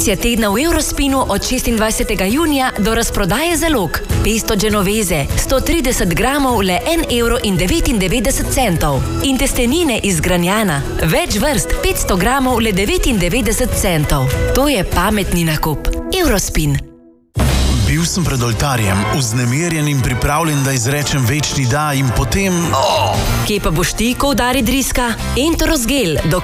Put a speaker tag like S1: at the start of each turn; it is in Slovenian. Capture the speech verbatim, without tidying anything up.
S1: Akcija tedna v Eurospinu od šestindvajsetega junija do razprodaje zalog. Pesto genoveze, sto trideset gramov, le en evro in devetindevetdeset centov. In testenine iz Granjana, več vrst, petsto gramov, le devetindevetdeset centov. To je pametni nakup. Eurospin.
S2: Bil sem pred oltarjem, vznemirjen in pripravljen, da izrečem večni da in potem...
S1: Kje pa boš ti, ko udari driska? Enterosgel, do